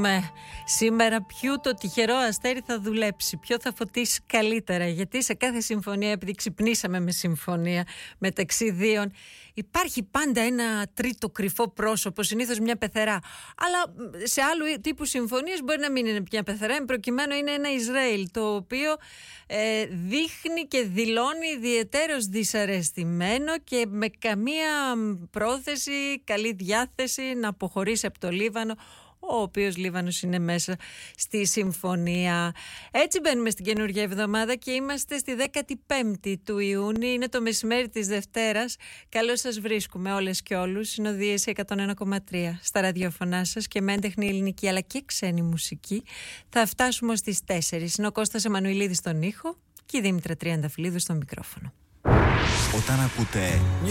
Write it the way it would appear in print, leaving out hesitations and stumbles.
δούμε σήμερα ποιο το τυχερό αστέρι θα δουλέψει, ποιο θα φωτίσει καλύτερα. Γιατί σε κάθε συμφωνία, επειδή ξυπνήσαμε με συμφωνία μεταξύ δύο, υπάρχει πάντα ένα τρίτο κρυφό πρόσωπο, συνήθως μια πεθερά. Αλλά σε άλλου τύπου συμφωνίες μπορεί να μην είναι μια πεθερά, εν προκειμένου είναι ένα Ισραήλ, το οποίο δείχνει και δηλώνει ιδιαιτέρως δυσαρεστημένο και με καμία πρόθεση, καλή διάθεση να αποχωρήσει από το Λίβανο, ο οποίος Λίβανος είναι μέσα στη συμφωνία. Έτσι μπαίνουμε στην καινούργια εβδομάδα και είμαστε στη 15η του Ιούνιου. Είναι το μεσημέρι της Δευτέρας. Καλώς σας βρίσκουμε όλες και όλους. Συνοδείες 101,3 στα ραδιοφωνά σας και με έντεχνη ελληνική αλλά και ξένη μουσική. Θα φτάσουμε ως τις 4. Είναι ο Κώστας Εμμανουηλίδης στον ήχο και η Δήμητρα Τριανταφυλλίδου στο μικρόφωνο. Όταν ακούτε